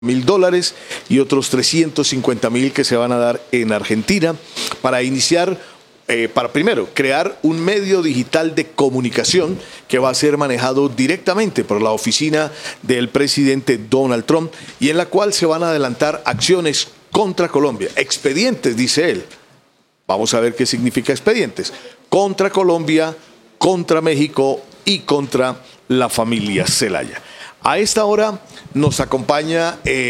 $1.000 y otros 350.000 que se van a dar en Argentina para iniciar, para primero crear un medio digital de comunicación que va a ser manejado directamente por la oficina del presidente Donald Trump y en la cual se van a adelantar acciones contra Colombia, expedientes, dice él. Vamos a ver qué significa expedientes. Contra Colombia, contra México y contra la familia Zelaya. A esta hora nos acompaña